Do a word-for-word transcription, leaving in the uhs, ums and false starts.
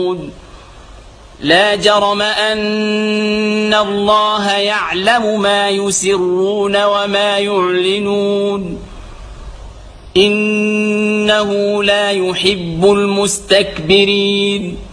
لا جرم أن الله يعلم ما يسرون وما يعلنون إنه لا يحب المستكبرين